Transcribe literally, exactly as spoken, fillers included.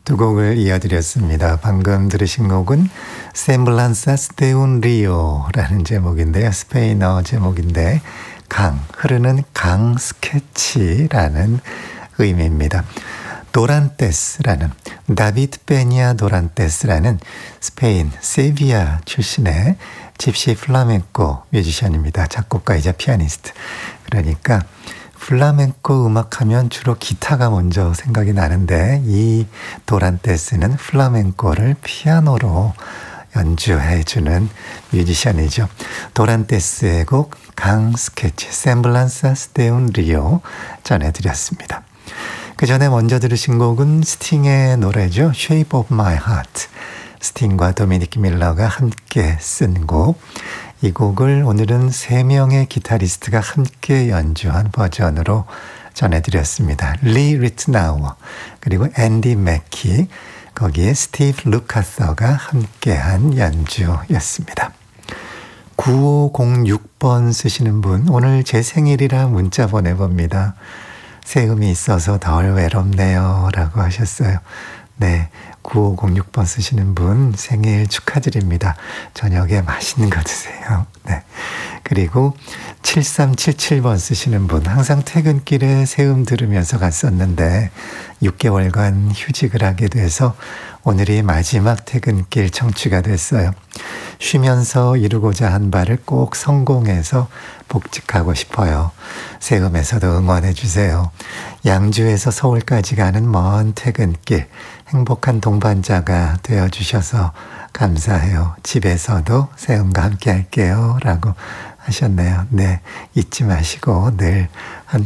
두 곡을 이어드렸습니다. 방금 들으신 곡은 Semblanzas de un Rio라는 제목인데요. 스페인어 제목인데 강, 흐르는 강 스케치라는 의미입니다. 도란테스라는 다비드 베니아 도란테스라는 스페인 세비야 출신의 집시 플라멩코 뮤지션입니다. 작곡가이자 피아니스트. 그러니까 플라멩코 음악하면 주로 기타가 먼저 생각이 나는데 이 도란테스는 플라멩코를 피아노로 연주해주는 뮤지션이죠. 도란테스의 곡 강 스케치 Semblanzas de un Rio 전해드렸습니다. 그 전에 먼저 들으신 곡은 스팅의 노래죠. Shape of My Heart. 스팅과 도미닉 밀러가 함께 쓴 곡. 이 곡을 오늘은 세 명의 기타리스트가 함께 연주한 버전으로 전해드렸습니다. 리 리트나워 그리고 앤디 맥키 거기에 스티브 루카서가 함께한 연주였습니다. 구오공육 번 쓰시는 분 오늘 제 생일이라 문자 보내봅니다. 세음이 있어서 덜 외롭네요 라고 하셨어요. 네, 구오공육 번 쓰시는 분 생일 축하드립니다. 저녁에 맛있는 거 드세요. 네. 그리고 칠삼칠칠 번 쓰시는 분 항상 퇴근길에 세음 들으면서 갔었는데 육 개월간 휴직을 하게 돼서 오늘이 마지막 퇴근길 청취가 됐어요. 쉬면서 이루고자 한 바를 꼭 성공해서 복직하고 싶어요. 세음에서도 응원해 주세요. 양주에서 서울까지 가는 먼 퇴근길 행복한 동반자가 되어주셔서 감사해요. 집에서도 세음과 함께 할게요 라고 하셨네요. 네, 잊지 마시고 늘